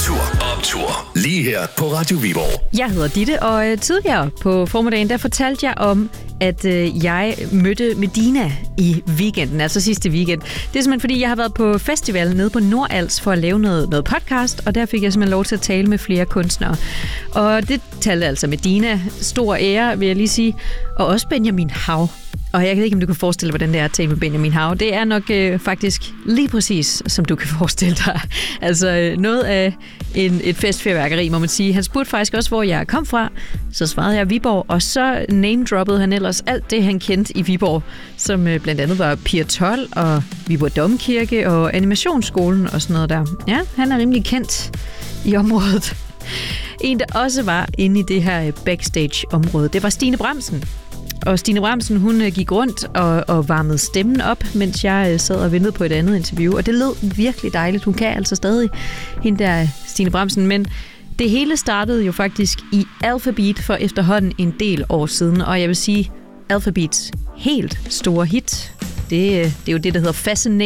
Optur. Lige her på Radio Viborg. Jeg hedder Ditte, og tidligere på formiddagen, der fortalte jeg om, at jeg mødte Medina i weekenden, altså sidste weekend. Det er simpelthen, fordi jeg har været på festival nede på Nordals for at lave noget podcast, og der fik jeg simpelthen lov til at tale med flere kunstnere. Og det talte altså Medina. Stor ære, vil jeg lige sige. Og også Benjamin Hav. Og jeg ved ikke, om du kan forestille dig, hvordan det er at tale med Benjamin Hav. Det er nok faktisk lige præcis, som du kan forestille dig. Altså noget af et festfyrværkeri, må man sige. Han spurgte faktisk også, hvor jeg kom fra. Så svarede jeg Viborg, og så name-droppede han ellers alt det, han kendte i Viborg, som blandt andet var Pier 12 og Viborg Domkirke og Animationsskolen og sådan noget der. Ja, han er rimelig kendt i området. En, der også var inde i det her backstage-område, det var Stine Bramsen. Og Stine Bramsen, hun gik rundt og varmede stemmen op, mens jeg sad og ventede på et andet interview. Og det lød virkelig dejligt. Hun kan altså stadig, hende der Stine Bramsen. Men det hele startede jo faktisk i Alphabeat for efterhånden en del år siden. Og jeg vil sige, Alphabeats helt store hit, det er jo det, der hedder Fascinate.